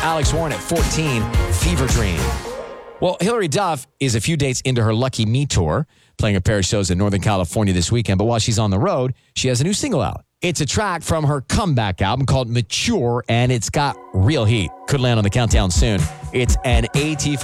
Alex Warren at 14, Fever Dream. Well, Hillary Duff is a few dates into her Lucky Me tour, playing a pair of shows in Northern California this weekend. But while she's on the road, she has a new single out. It's a track from her comeback album called Mature, and it's got real heat. Could land on the countdown soon. It's an AT4.